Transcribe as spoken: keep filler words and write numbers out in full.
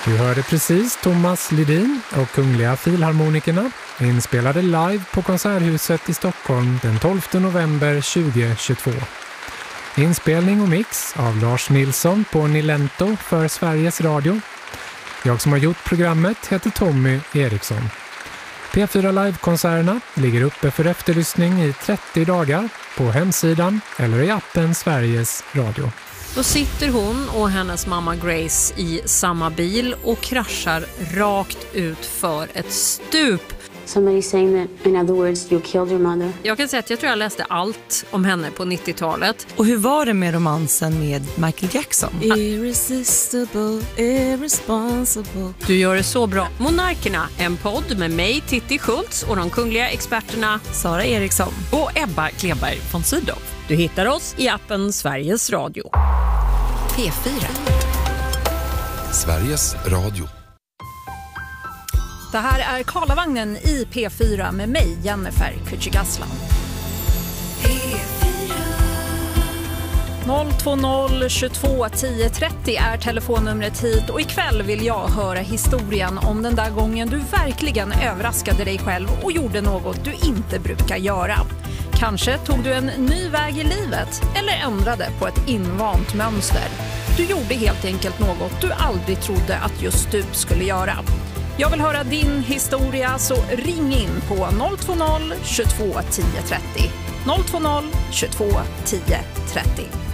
Du hörde precis Thomas Ledin och Kungliga Filharmonikerna inspelade live på Konserthuset i Stockholm den tolfte november tjugohundratjugotvå. Inspelning och mix av Lars Nilsson på Nilento för Sveriges Radio. Jag som har gjort programmet heter Tommy Eriksson. P fyra Live-konserterna ligger uppe för efterlyssning i trettio dagar på hemsidan eller i appen Sveriges Radio. Då sitter hon och hennes mamma Grace i samma bil och kraschar rakt ut för ett stup. Somebody saying that, in other words, you killed your mother. Jag kan säga att jag tror jag läste allt om henne på nittiotalet. Och hur var det med romansen med Michael Jackson? Irresistible, irresponsible. Du gör det så bra. Monarkerna, en podd med mig, Titti Schultz, och de kungliga experterna Sara Eriksson och Ebba Kleberg von Sydow. Du hittar oss i appen Sveriges Radio. P fyra. Sveriges Radio. Det här är Karlavagnen i P fyra med mig, Jennifer Kücügaslan. noll två noll tjugotvå tio trettio är telefonnumret hit och ikväll vill jag höra historien om den där gången du verkligen överraskade dig själv och gjorde något du inte brukar göra. Kanske tog du en ny väg i livet eller ändrade på ett invant mönster. Du gjorde helt enkelt något du aldrig trodde att just du skulle göra. Jag vill höra din historia, så ring in på noll två noll tjugotvå tio trettio. noll två noll tjugotvå tio trettio.